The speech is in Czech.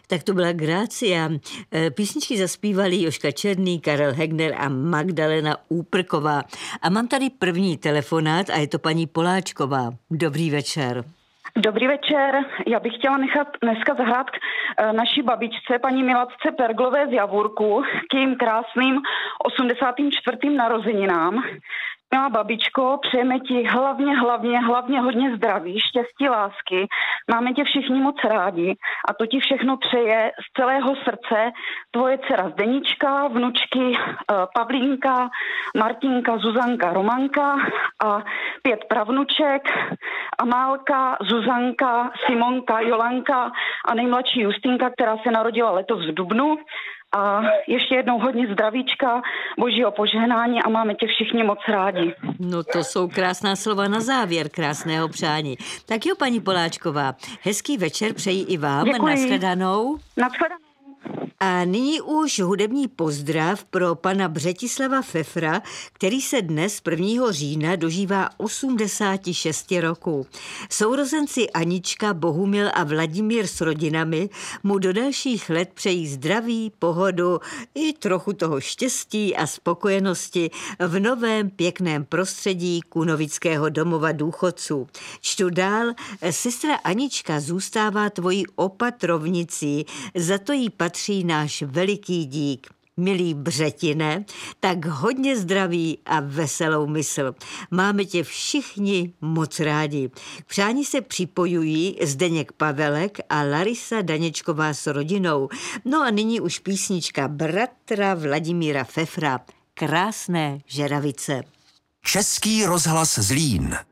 Tak to byla Grácia. Písničky zaspívali Jožka Černý, Karel Hegner a Magdalena Úprková. A mám tady první telefonát a je to paní Poláčková. Dobrý večer. Dobrý večer. Já bych chtěla nechat dneska zahrát naší babičce, paní Miladce Perglové z Javůrku, k jejím krásným 84. narozeninám. Milá babičko, přejeme ti hlavně hodně zdraví, štěstí, lásky. Máme tě všichni moc rádi a to ti všechno přeje z celého srdce tvoje dcera Zdenička, vnučky Pavlínka, Martinka, Zuzanka, Romanka a 5 pravnuček, Amálka, Zuzanka, Simonka, Jolanka a nejmladší Justínka, která se narodila letos v dubnu. A ještě jednou hodně zdravíčka, božího požehnání a máme tě všichni moc rádi. No to jsou krásná slova na závěr krásného přání. Tak jo, paní Poláčková, hezký večer přeji i vám. Děkuji. Nashledanou. Nashledanou. A nyní už hudební pozdrav pro pana Břetislava Fefra, který se dnes 1. října dožívá 86 roků. Sourozenci Anička, Bohumil a Vladimír s rodinami mu do dalších let přejí zdraví, pohodu i trochu toho štěstí a spokojenosti v novém pěkném prostředí Kunovického domova důchodců. Čtu dál, sestra Anička zůstává tvojí opatrovnicí, za to jí patří náš veliký dík. Milý Břetine, tak hodně zdraví a veselou mysl. Máme tě všichni moc rádi. K přání se připojují Zdeněk Pavelek a Larisa Daněčková s rodinou. No a nyní už písnička bratra Vladimíra Fefra. Krásné Žeravice. Český rozhlas Zlín.